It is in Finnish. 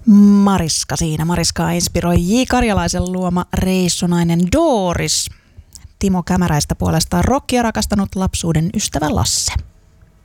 Mariska siinä. Mariskaa inspiroi J. Karjalaisen luoma reissunainen Doris. Timo Kämäräistä puolestaan rockia rakastanut lapsuuden ystävä Lasse.